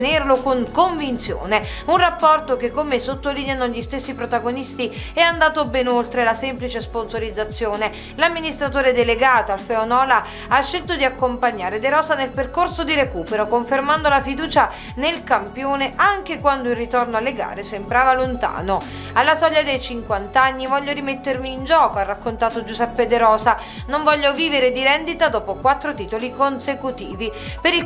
con convinzione, un rapporto che, come sottolineano gli stessi protagonisti, è andato ben oltre la semplice sponsorizzazione. L'amministratore delegato Alfeo Nola ha scelto di accompagnare De Rosa nel percorso di recupero, confermando la fiducia nel campione anche quando il ritorno alle gare sembrava lontano. Alla soglia dei 50 anni voglio rimettermi in gioco, ha raccontato Giuseppe De Rosa, non voglio vivere di rendita dopo 4 titoli consecutivi. Per il